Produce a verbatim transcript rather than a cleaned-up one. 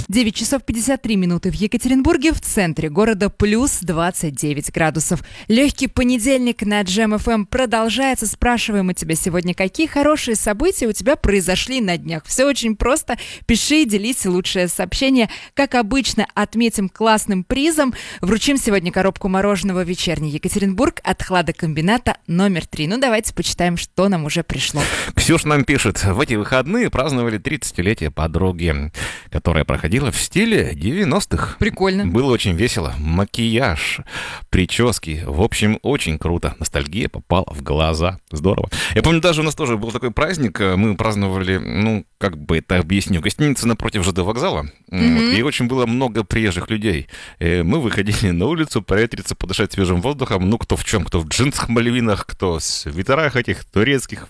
девять часов пятьдесят три минуты в Екатеринбурге, в центре города плюс двадцать девять градусов. Легкий понедельник на Джем эф эм продолжается. Спрашиваем мы тебя сегодня, какие хорошие события у тебя произошли на днях. Все очень просто. Пиши, делись, лучшее сообщение. Как обычно, отметим классным призом. Вручим сегодня коробку мороженого «Вечерний Екатеринбург» от хладокомбината номер три. Ну, давайте почитаем, что нам уже пришло. Ксюша нам пишет: в эти выходные праздновали тридцатилетие подруги, которая проходила в стиле девяностых. Прикольно. Было очень весело. Макияж, прически. В общем, очень круто. Ностальгия попала в глаза. Здорово. Я помню, даже у нас тоже был такой праздник. Мы праздновали, ну, как бы это объясню, гостиница напротив ЖД вокзала. Mm-hmm. И очень было много приезжих людей. И мы выходили на улицу проветриться, подышать свежим воздухом. Ну, кто в чем, кто в джинсах, мальвинах, кто в свитерах этих турецких,